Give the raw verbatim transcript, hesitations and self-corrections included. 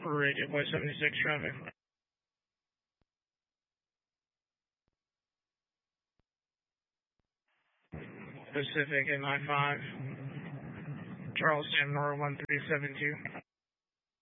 for Radio Boy seventy-six traffic. Pacific eight nine five. Charles Sam Nora one three seven two.